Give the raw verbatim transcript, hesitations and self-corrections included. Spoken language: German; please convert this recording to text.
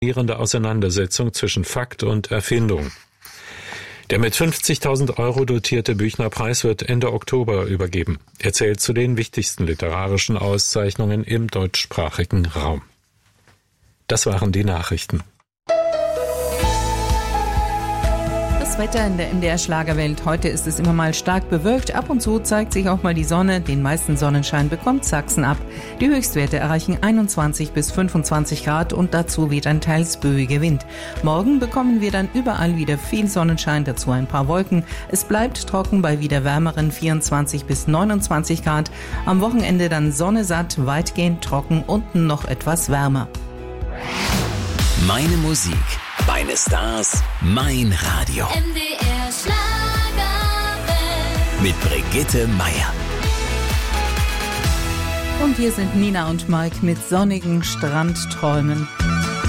faszinierende Auseinandersetzung zwischen Fakt und Erfindung. Der mit fünfzigtausend Euro dotierte Büchner-Preis wird Ende Oktober übergeben. Er zählt zu den wichtigsten literarischen Auszeichnungen im deutschsprachigen Raum. Das waren die Nachrichten. Das Wetter in der M D R-Schlagerwelt. Heute ist es immer mal stark bewölkt. Ab und zu zeigt sich auch mal die Sonne. Den meisten Sonnenschein bekommt Sachsen ab. Die Höchstwerte erreichen einundzwanzig bis fünfundzwanzig Grad und dazu weht ein teils böiger Wind. Morgen bekommen wir dann überall wieder viel Sonnenschein, dazu ein paar Wolken. Es bleibt trocken bei wieder wärmeren vierundzwanzig bis neunundzwanzig Grad. Am Wochenende dann Sonne satt, weitgehend trocken und noch etwas wärmer. Meine Musik, meine Stars, mein Radio. M D R Schlagerwelt. Mit Brigitte Meier. Und hier sind Nina und Mike mit sonnigen Strandträumen.